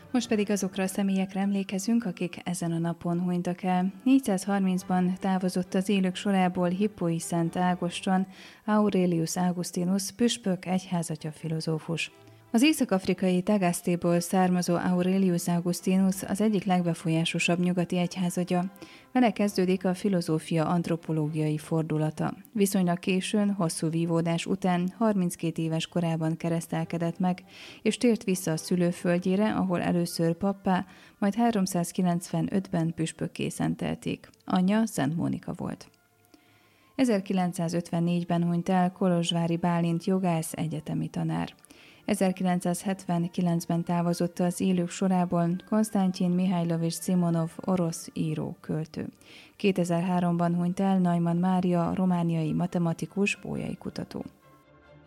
Most pedig azokra a személyekre emlékezünk, akik ezen a napon hunytak el. 430-ban távozott az élők sorából Hippói Szent Ágoston, Aurelius Augustinus, püspök, egyházatya, filozófus. Az észak-afrikai Tagasztéból származó Aurelius Augustinus az egyik legbefolyásosabb nyugati egyházatja. Vele kezdődik a filozófia antropológiai fordulata. Viszonylag későn, hosszú vívódás után 32 éves korában keresztelkedett meg, és tért vissza a szülőföldjére, ahol először pappá, majd 395-ben püspökké szentelték. Anyja Szent Mónika volt. 1954-ben hunyt el Kolozsvári Bálint jogász, egyetemi tanár. 1979-ben távozott az élők sorából Konstantin Mihajlovics Simonov, orosz író, költő. 2003-ban hunyt el Neumann Mária, romániai matematikus, bolyai kutató.